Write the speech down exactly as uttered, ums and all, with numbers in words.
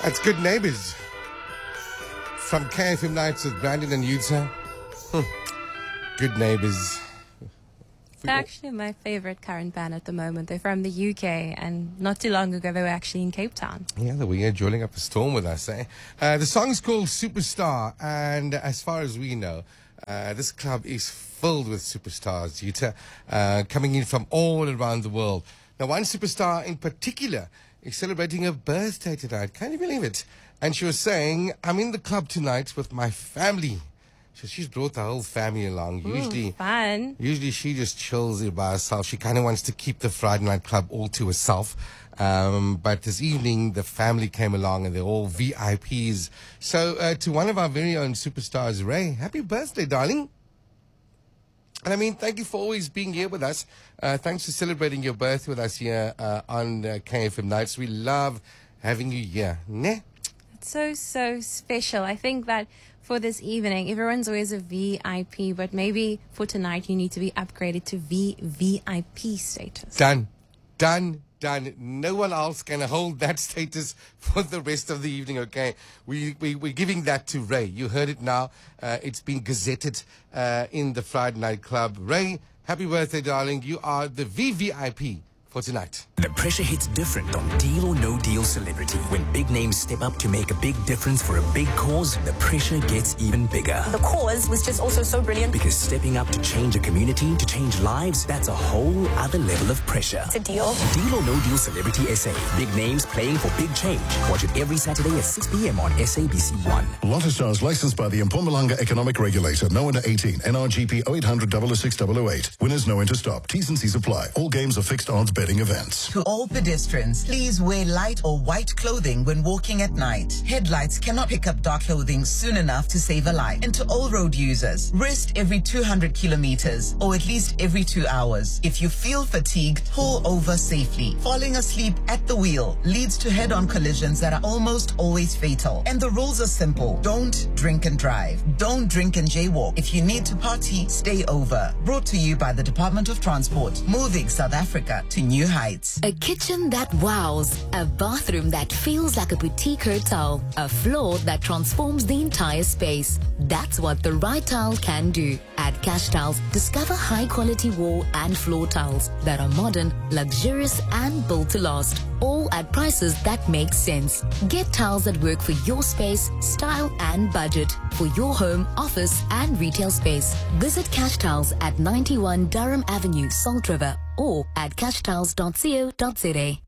That's Good Neighbors from K F M Nights with Brandon and Utah. Hmm. Good Neighbors. They're actually my favorite current band at the moment. They're from the U K, and not too long ago they were actually in Cape Town. Yeah, they were here drilling up a storm with us, eh? Uh, the song's called Superstar, and as far as we know, uh, this club is filled with superstars, Utah, uh, coming in from all around the world. Now, one superstar in particular is celebrating her birthday tonight. Can you believe it? And she was saying, I'm in the club tonight with my family. So she's brought the whole family along. Ooh, usually, fun. Usually she just chills here by herself. She kind of wants to keep the Friday night club all to herself. Um, but this evening, the family came along and they're all V I Ps. So uh, to one of our very own superstars, Ray, happy birthday, darling. And I mean, thank you for always being here with us. Uh, thanks for celebrating your birth with us here uh, on uh, K F M Nights. We love having you here. Ne? It's so, so special. I think that for this evening, everyone's always a V I P, but maybe for tonight you need to be upgraded to V V I P status. Done. Done. Done. No one else can hold that status for the rest of the evening, okay? We, we, we're giving that to Ray. You heard it now. Uh, it's been gazetted uh, in the Friday Night Club. Ray, happy birthday, darling. You are the V V I P for tonight. The pressure hits different on Deal or No Deal Celebrity. When big names step up to make a big difference for a big cause, the pressure gets even bigger. The cause was just also so brilliant. Because stepping up to change a community, to change lives, that's a whole other level of pressure. It's a deal. Deal or No Deal Celebrity S A. Big names playing for big change. Watch it every Saturday at six p.m. on S A B C one. Lotto Stars licensed by the Mpumalanga Economic Regulator. No under eighteen. N R G P oh eight hundred, double oh six, double oh eight. Winners know when to stop. T's and C's apply. All games are fixed odds betting events. To all pedestrians, please wear light or white clothing when walking at night. Headlights cannot pick up dark clothing soon enough to save a life. And to all road users, rest every two hundred kilometers or at least every two hours. If you feel fatigued, pull over safely. Falling asleep at the wheel leads to head-on collisions that are almost always fatal. And the rules are simple. Don't drink and drive. Don't drink and jaywalk. If you need to party, stay over. Brought to you by the Department of Transport, moving South Africa to new heights. A kitchen that wows, a bathroom that feels like a boutique hotel, a floor that transforms the entire space. That's what the right tile can do. At Cash Tiles, discover high-quality wall and floor tiles that are modern, luxurious, and built to last, all at prices that make sense. Get tiles that work for your space, style, and budget for your home, office, and retail space. Visit Cash Tiles at ninety-one Durham Avenue, Salt River, or at cash tiles dot co dot za.